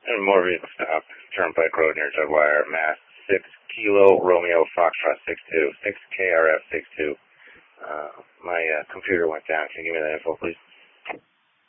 More vehicle stop, Turnpike Road near Jugwire, Mass. 6 Kilo Romeo Foxtrot 62, 6 KRF 62. My computer went down. Can you give me that info, please?